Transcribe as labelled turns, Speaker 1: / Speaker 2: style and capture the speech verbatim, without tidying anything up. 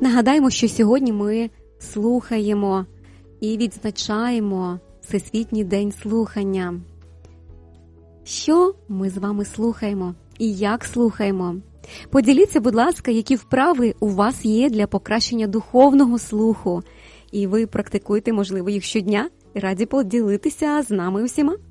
Speaker 1: Нагадаємо, що сьогодні ми слухаємо і відзначаємо Всесвітній день слухання. Що ми з вами слухаємо і як слухаємо? Поділіться, будь ласка, які вправи у вас є для покращення духовного слуху. І ви практикуєте, можливо, їх щодня. Раді поділитися з нами усіма.